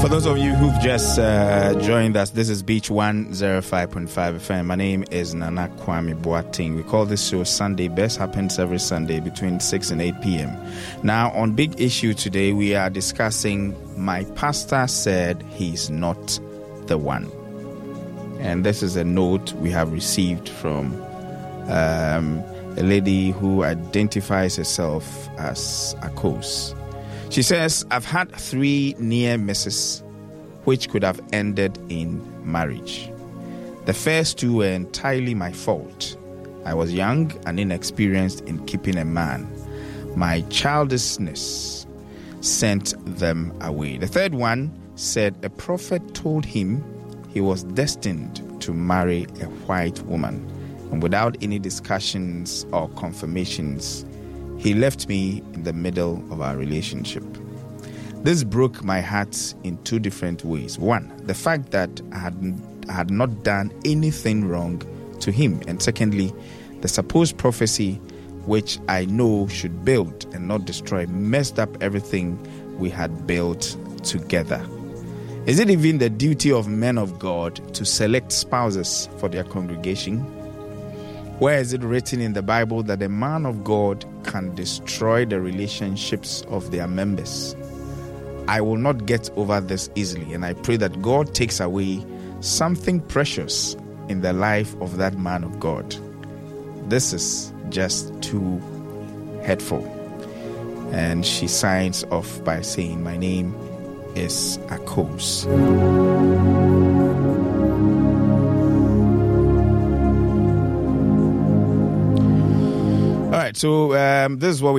For those of you who've just joined us, this is Beach 105.5 FM. My name is Nana Kwame Boateng. We call this show Sunday Best. Happens every Sunday between 6 and 8 p.m. Now, on Big Issue today, we are discussing My Pastor Said He's Not the One. And this is a note we have received from a lady who identifies herself as Akos. She says, I've had 3 near misses which could have ended in marriage. The first 2 were entirely my fault. I was young and inexperienced in keeping a man. My childishness sent them away. The third one said a prophet told him he was destined to marry a white woman. And without any discussions or confirmations, he left me in the middle of our relationship. This broke my heart in 2 different ways. One, the fact that I had not done anything wrong to him. And secondly, the supposed prophecy, which I know should build and not destroy, messed up everything we had built together. Is it even the duty of men of God to select spouses for their congregation? Where is it written in the Bible that a man of God can destroy the relationships of their members? I will not get over this easily, and I pray that God takes away something precious in the life of that man of God. This is just too hurtful. And she signs off by saying, my name is Akos. All right, so this is what we